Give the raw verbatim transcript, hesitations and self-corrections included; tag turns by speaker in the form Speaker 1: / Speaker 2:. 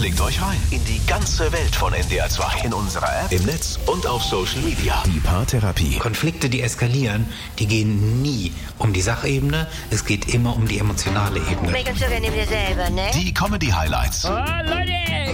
Speaker 1: Klickt euch rein in die ganze Welt von N D R zwei. In unserer App, im Netz und auf Social Media. Die Paartherapie.
Speaker 2: Konflikte, die eskalieren, die gehen nie um die Sachebene. Es geht immer um die emotionale Ebene.
Speaker 3: Megan, so nehmt ihr selber, ne?
Speaker 1: Die Comedy-Highlights.
Speaker 4: Oh, Leute!